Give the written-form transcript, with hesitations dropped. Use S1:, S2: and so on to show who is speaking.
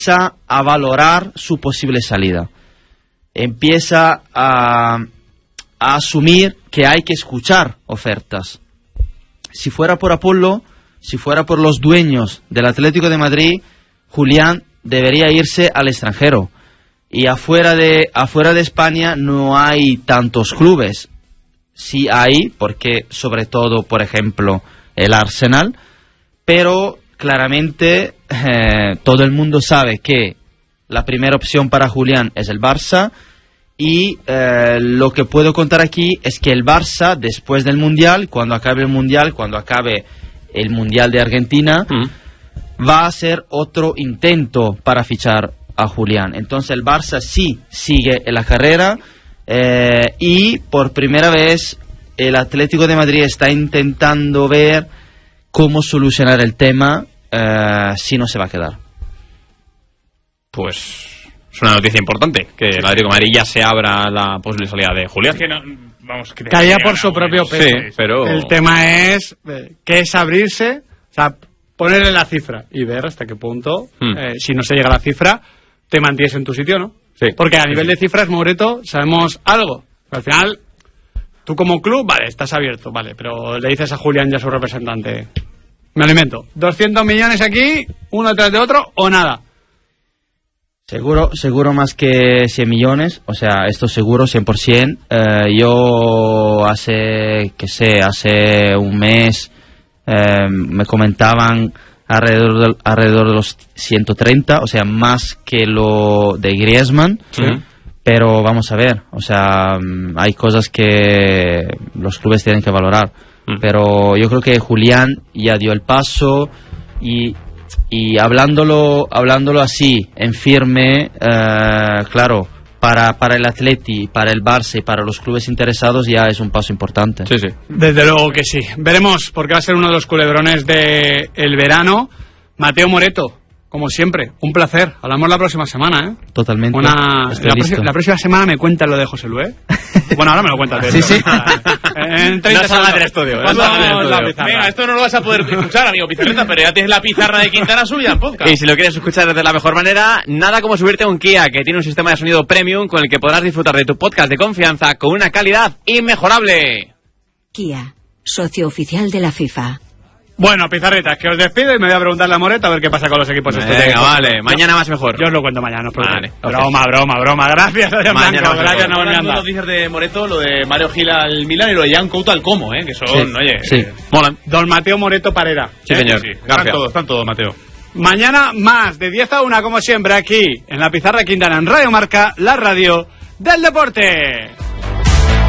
S1: empieza a valorar su posible salida. Empieza a asumir que hay que escuchar ofertas. Si fuera por Apollo, si fuera por los dueños del Atlético de Madrid, Julián debería irse al extranjero. Y afuera de España no hay tantos clubes. Sí hay, porque sobre todo, por ejemplo, el Arsenal, pero claramente todo el mundo sabe que la primera opción para Julián es el Barça, y lo que puedo contar aquí es que el Barça, después del Mundial, cuando acabe el Mundial de Argentina, va a hacer otro intento para fichar a Julián. Entonces el Barça sí sigue en la carrera, y por primera vez el Atlético de Madrid está intentando ver cómo solucionar el tema si no se va a quedar.
S2: Pues es una noticia importante, que el Atlético de Madrid ya se abra la posible salida de Julián.
S3: Es que no, vamos,
S4: caía por su propio peso.
S2: Sí, pero
S4: el tema es que es abrirse, o sea, ponerle la cifra y ver hasta qué punto, si no se llega a la cifra, te mantienes en tu sitio, ¿no?
S2: Sí.
S4: Porque a nivel de cifras, Moreto, sabemos algo. Pero al final, tú como club, vale, estás abierto, vale, pero le dices a Julián y a su representante, me alimento, 200 millones aquí, uno tras de otro, o nada.
S1: Seguro más que 100 millones, o sea, esto seguro, 100%. Yo hace un mes me comentaban alrededor de los 130, o sea, más que lo de Griezmann.
S2: Sí.
S1: Pero vamos a ver, o sea, hay cosas que los clubes tienen que valorar. Pero yo creo que Julián ya dio el paso, y hablándolo así, en firme, claro, para el Atleti, para el Barça y para los clubes interesados ya es un paso importante.
S2: Sí, sí.
S4: Desde luego que sí. Veremos, porque va a ser uno de los culebrones del verano. Mateo Moreto, como siempre, un placer. Hablamos la próxima semana, ¿eh?
S1: Totalmente.
S4: La próxima semana me cuentas lo de José Luis. Bueno, ahora me lo cuentas.
S1: Sí, sí.
S4: En 30
S2: no salgas del estudio.
S3: Venga, esto no lo vas a poder escuchar, amigo Pizarreta, pero ya tienes la pizarra de Quintana subida en podcast.
S2: Y si lo quieres escuchar de la mejor manera, nada como subirte a un Kia, que tiene un sistema de sonido premium con el que podrás disfrutar de tu podcast de confianza con una calidad inmejorable.
S5: Kia, socio oficial de la FIFA.
S4: Bueno, Pizarreta, que os despido y me voy a preguntarle a Moreto a ver qué pasa con los equipos estos.
S2: Venga, vale, mañana más mejor.
S4: Yo os lo cuento mañana, no os preocupéis.
S2: Vale,
S4: Broma. Gracias, Adrián Blanco. Gracias,
S3: Las noticias de Moreto, lo de Mario Gil al Milan y lo de Jan Couto al Como, que son,
S1: sí,
S3: oye,
S1: sí.
S2: Molan.
S4: Don Mateo Moreto Parera.
S2: Sí, señor.
S3: Sí.
S2: Gracias.
S3: Están todos, Mateo.
S4: Mañana más, de 10 a 1, como siempre, aquí, en la Pizarra Quintana, en Radio Marca, la radio del deporte.